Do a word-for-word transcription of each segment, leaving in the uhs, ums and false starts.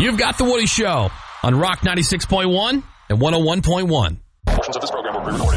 You've got The Woody Show on Rock ninety-six point one and one oh one point one. Portions of this program were pre-recorded.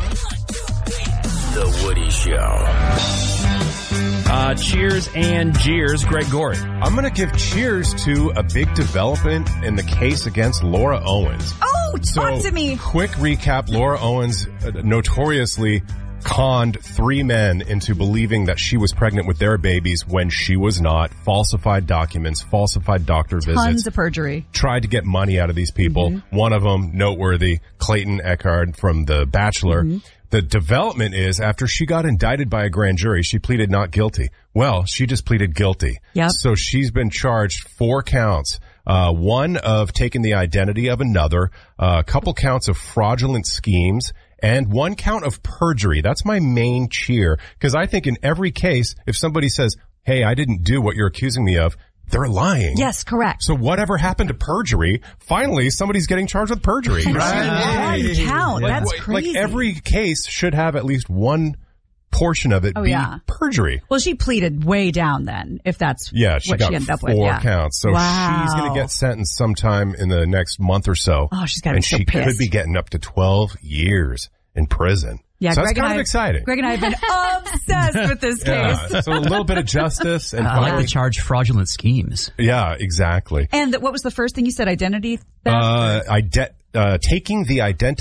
The Woody Show. Uh, cheers and jeers, Greg Gorey. I'm going to give cheers to a big development in the case against Laura Owens. Oh, talk so, to me. Quick recap. Laura Owens uh, notoriously conned three men into believing that she was pregnant with their babies when she was not. Falsified documents, falsified doctor Tons visits. Tons of perjury. Tried to get money out of these people. Mm-hmm. One of them, noteworthy, Clayton Echard from The Bachelor. Mm-hmm. The development is after she got indicted by a grand jury, she pleaded not guilty. Well, she just pleaded guilty. Yep. So she's been charged four counts. Uh, one of taking the identity of another, uh, a couple counts of fraudulent schemes, and one count of perjury. That's my main cheer, because I think in every case, if somebody says, hey, I didn't do what you're accusing me of, they're lying. Yes, correct. So whatever happened to perjury, finally somebody's getting charged with perjury. Right. One count. Like, That's like, crazy. Like every case should have at least one portion of it oh, be yeah. perjury. Well, she pleaded way down then, if that's yeah, she what got she ended up four with. Yeah. counts. So wow. she's going to get sentenced sometime in the next month or so. Oh, she's got to And be so she pissed. could be getting up to twelve years in prison. Yeah, so Greg that's kind and of I, exciting. Greg and I have been obsessed with this case. Yeah, so a little bit of justice. And I like the charge fraudulent schemes. Yeah, exactly. And what was the first thing you said? Identity theft? Uh, ide- uh, taking the identity